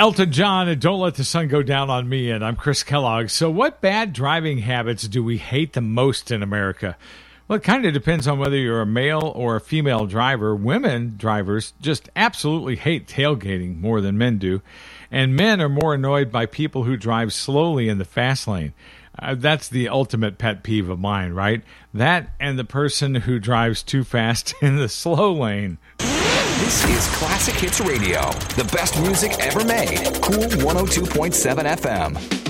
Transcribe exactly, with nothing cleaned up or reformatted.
Elton John and Don't Let the Sun Go Down on Me, and I'm Chris Kellogg. So what bad driving habits do we hate the most in America? Well, it kind of depends on whether you're a male or a female driver. Women drivers just absolutely hate tailgating more than men do, and men are more annoyed by people who drive slowly in the fast lane. Uh, that's the ultimate pet peeve of mine, right? That and the person who drives too fast in the slow lane. This is Classic Hits Radio, the best music ever made. Cool one oh two point seven F M.